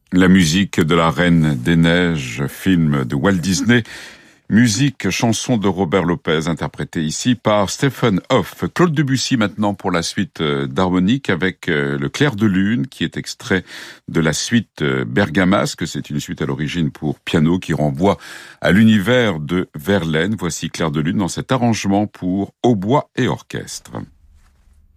La musique de La Reine des Neiges, film de Walt Disney. Musique, chanson de Robert Lopez, interprétée ici par Stephen Hoff. Claude Debussy maintenant pour la suite d'harmonique avec le Clair de Lune qui est extrait de la suite Bergamasque. C'est une suite à l'origine pour piano qui renvoie à l'univers de Verlaine. Voici Clair de Lune dans cet arrangement pour hautbois et orchestre.